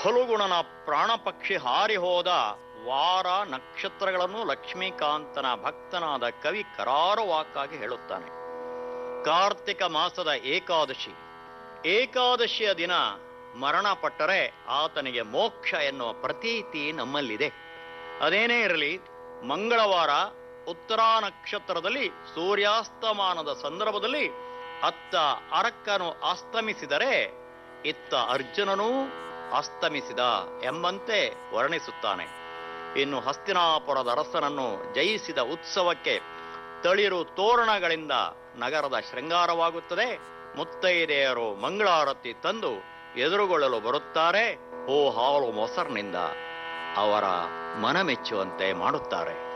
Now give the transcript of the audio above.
ಫಲುಗುಣನ ಪ್ರಾಣಪಕ್ಷಿ ಹಾರಿ ಹೋದ ವಾರ ನಕ್ಷತ್ರಗಳನ್ನು ಲಕ್ಷ್ಮೀಕಾಂತನ ಭಕ್ತನಾದ ಕವಿ ಕರಾರುವಾಕ್ಕಾಗಿ ಹೇಳುತ್ತಾನೆ. ಕಾರ್ತಿಕ ಮಾಸದ ಏಕಾದಶಿಯ ದಿನ ಮರಣಪಟ್ಟರೆ ಆತನಿಗೆ ಮೋಕ್ಷ ಎನ್ನುವ ಪ್ರತೀತಿ ನಮ್ಮಲ್ಲಿದೆ. ಅದೇನೇ ಇರಲಿ, ಮಂಗಳವಾರ ಉತ್ತರಾ ನಕ್ಷತ್ರದಲ್ಲಿ ಸೂರ್ಯಾಸ್ತಮಾನದ ಸಂದರ್ಭದಲ್ಲಿ ಅತ್ತ ಅರಕ್ಕನು ಅಸ್ತಮಿಸಿದರೆ ಇತ್ತ ಅರ್ಜುನನೂ ಅಸ್ತಮಿಸಿದ ಎಂಬಂತೆ ವರ್ಣಿಸುತ್ತಾನೆ. ಇನ್ನು ಹಸ್ತಿನಾಪುರದ ಅರಸನನ್ನು ಜಯಿಸಿದ ಉತ್ಸವಕ್ಕೆ ತಳಿರು ತೋರಣಗಳಿಂದ ನಗರದ ಶೃಂಗಾರವಾಗುತ್ತದೆ. ಮುತ್ತೈದೆಯರು ಮಂಗಳಾರತಿ ತಂದು ಎದುರುಗೊಳ್ಳಲು ಬರುತ್ತಾರೆ. ಹಾಲು ಮೊಸರಿನಿಂದ ಅವರ ಮನಮೆಚ್ಚುವಂತೆ ಮಾಡುತ್ತಾರೆ.